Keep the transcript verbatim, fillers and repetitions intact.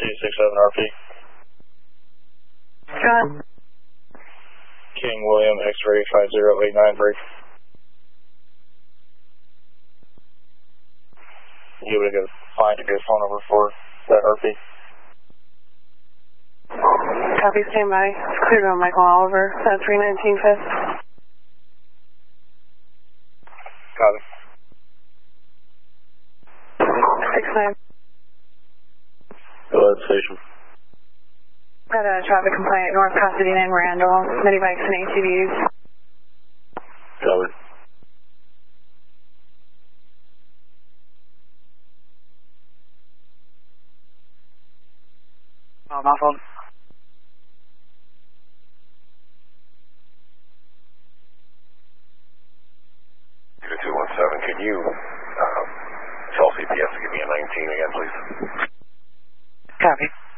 two six seven R P. John. King William X-ray five zero eight nine break. You would go find a good phone number for that R P. Copy, stand by. Clear on Michael Oliver, uh, three nineteen Fifth. Copy. six nine. Go ahead, station. Got a traffic complaint, North Pasadena and Randall, mini bikes and A T Vs. Copy. Oh, muffled. two one seven, can you um, tell C P S to give me a nineteen again, please? Copy.